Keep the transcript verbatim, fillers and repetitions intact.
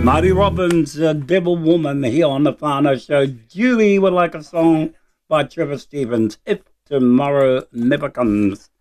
Marty Robbins, uh, Devil Woman, here on the Whānau Show. Julie would like a song by Trevor Stevens, If Tomorrow Never Comes.